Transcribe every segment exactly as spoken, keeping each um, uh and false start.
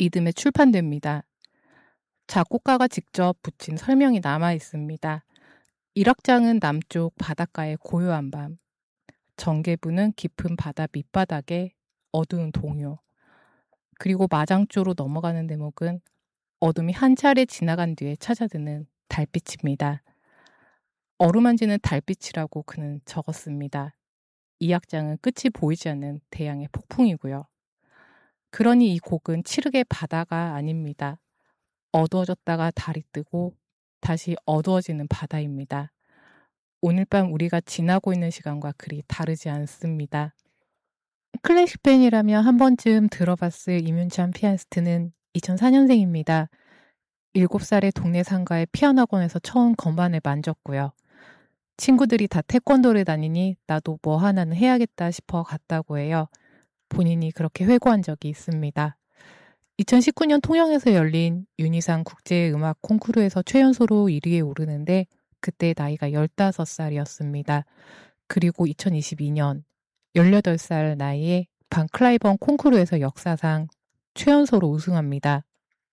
이듬해 출판됩니다. 작곡가가 직접 붙인 설명이 남아 있습니다. 일 악장은 남쪽 바닷가의 고요한 밤, 전개부는 깊은 바다 밑바닥의 어두운 동요, 그리고 마장조로 넘어가는 대목은 어둠이 한 차례 지나간 뒤에 찾아드는 달빛입니다. 어루만지는 달빛이라고 그는 적었습니다. 이 악장은 끝이 보이지 않는 대양의 폭풍이고요. 그러니 이 곡은 칠흑의 바다가 아닙니다. 어두워졌다가 달이 뜨고 다시 어두워지는 바다입니다. 오늘 밤 우리가 지나고 있는 시간과 그리 다르지 않습니다. 클래식 팬이라면 한 번쯤 들어봤을 임윤찬 피아니스트는 이천사 년생입니다. 일곱 살에 동네 상가의 피아노 학원에서 처음 건반을 만졌고요. 친구들이 다 태권도를 다니니 나도 뭐 하나는 해야겠다 싶어 갔다고 해요. 본인이 그렇게 회고한 적이 있습니다. 이천십구 년 통영에서 열린 윤희상 국제음악 콩쿠르에서 최연소로 일 위에 오르는데 그때 나이가 열다섯 살이었습니다. 그리고 이천이십이 년 열여덟 살 나이에 반 클라이번 콩쿠르에서 역사상 최연소로 우승합니다.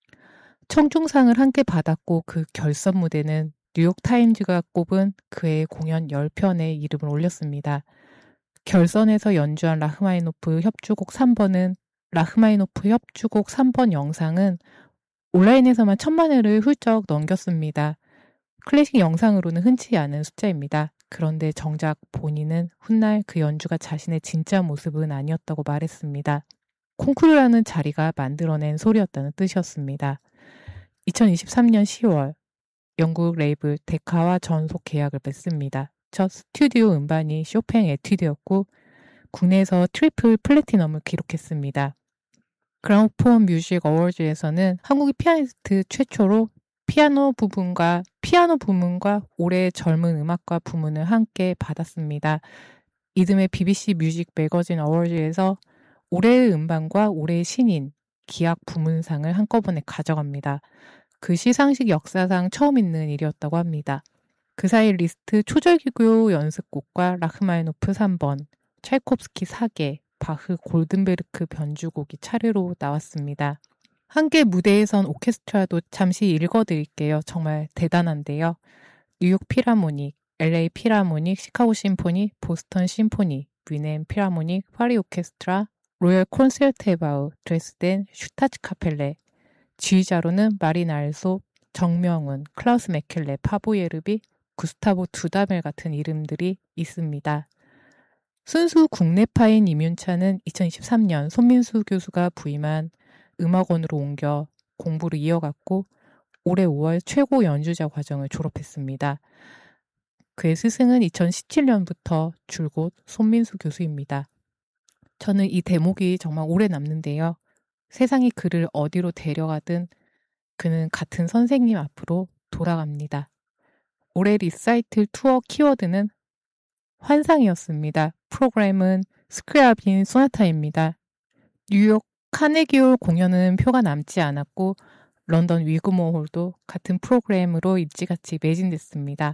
청중상을 함께 받았고 그 결선 무대는 뉴욕타임즈가 꼽은 그의 공연 십 편에 이름을 올렸습니다. 결선에서 연주한 라흐마니노프 협주곡 삼 번은 라흐마니노프 협주곡 삼 번 영상은 온라인에서만 천만 회를 훌쩍 넘겼습니다. 클래식 영상으로는 흔치 않은 숫자입니다. 그런데 정작 본인은 훗날 그 연주가 자신의 진짜 모습은 아니었다고 말했습니다. 콩쿠르라는 자리가 만들어낸 소리였다는 뜻이었습니다. 이천이십삼 년 시월 영국 레이블 데카와 전속 계약을 맺습니다. 첫 스튜디오 음반이 쇼팽 에튜드였고 국내에서 트리플 플래티넘을 기록했습니다. 그라모폰 뮤직 어워즈에서는 한국의 피아니스트 최초로 피아노 부분과 피아노 부문과 올해의 젊은 음악가 부문을 함께 받았습니다. 이듬해 비비씨 뮤직 매거진 어워즈에서 올해의 음반과 올해의 신인, 기악 부문상을 한꺼번에 가져갑니다. 그 시상식 역사상 처음 있는 일이었다고 합니다. 그 사이 리스트 초절기교 연습곡과 라흐마니노프 삼 번, 찰콥스키 사 개, 바흐 골든베르크 변주곡이 차례로 나왔습니다. 함께 무대에 선 오케스트라도 잠시 읽어드릴게요. 정말 대단한데요. 뉴욕 필하모닉, 엘에이 필하모닉, 시카고 심포니, 보스턴 심포니, 위넨 필하모닉, 파리 오케스트라, 로열 콘세르테바우, 드레스덴 슈타츠카펠레, 지휘자로는 마린 알소, 정명훈, 클라우스 메켈레, 파보예르비, 구스타보 두다멜 같은 이름들이 있습니다. 순수 국내파인 임윤찬은 이천이십삼 년 손민수 교수가 부임한 음악원으로 옮겨 공부를 이어갔고 올해 오월 최고 연주자 과정을 졸업했습니다. 그의 스승은 이천십칠 년부터 줄곧 손민수 교수입니다. 저는 이 대목이 정말 오래 남는데요. 세상이 그를 어디로 데려가든 그는 같은 선생님 앞으로 돌아갑니다. 올해 리사이틀 투어 키워드는 환상이었습니다. 프로그램은 스크랴빈 소나타입니다. 뉴욕 카네기홀 공연은 표가 남지 않았고 런던 위그모홀도 같은 프로그램으로 일찌감치 매진됐습니다.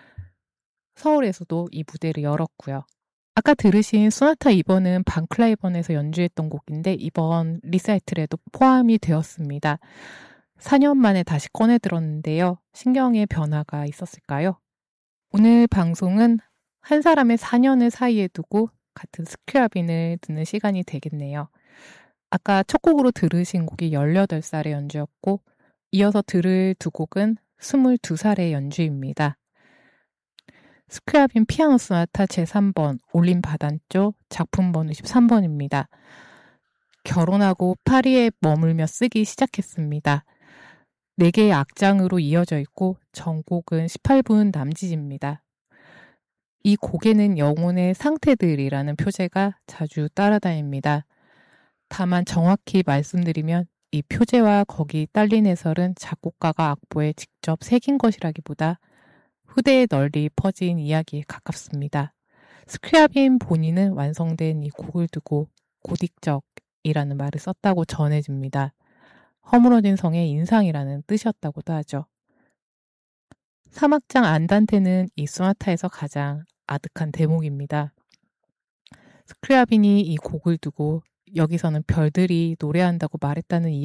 서울에서도 이 무대를 열었고요. 아까 들으신 소나타 이 번은 반 클라이번에서 연주했던 곡인데 이번 리사이틀에도 포함이 되었습니다. 사 년 만에 다시 꺼내 들었는데요. 신경의 변화가 있었을까요? 오늘 방송은 한 사람의 사 년을 사이에 두고 같은 스크랴빈을 듣는 시간이 되겠네요. 아까 첫 곡으로 들으신 곡이 열여덟 살의 연주였고 이어서 들을 두 곡은 스물두 살의 연주입니다. 스크랴빈 피아노 소나타 제삼 번 올림 바단조 작품 번호 이십삼 번입니다. 결혼하고 파리에 머물며 쓰기 시작했습니다. 네 개의 악장으로 이어져 있고 전곡은 십팔 분 남짓입니다. 이 곡에는 영혼의 상태들이라는 표제가 자주 따라다닙니다. 다만 정확히 말씀드리면 이 표제와 거기 딸린 해설은 작곡가가 악보에 직접 새긴 것이라기보다 후대에 널리 퍼진 이야기에 가깝습니다. 스크랴빈 본인은 완성된 이 곡을 두고 고딕적이라는 말을 썼다고 전해집니다. 허물어진 성의 인상이라는 뜻이었다고도 하죠. 삼 악장 안단테는 이 소나타에서 가장 아득한 대목입니다. 스크랴빈이 이 곡을 두고 여기서는 별들이 노래한다고 말했다는